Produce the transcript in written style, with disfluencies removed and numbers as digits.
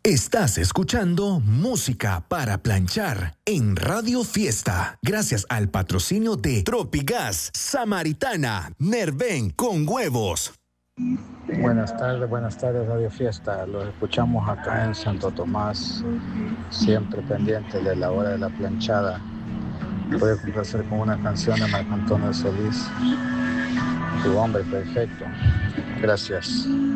Estás escuchando Música para Planchar en Radio Fiesta, gracias al patrocinio de Tropigas, Samaritana, Nerven con huevos. Buenas tardes Radio Fiesta. Los escuchamos acá en Santo Tomás, siempre pendientes de la hora de la planchada. Puede complacer con una canción de Marco Antonio Solís, Tu hombre perfecto. Gracias.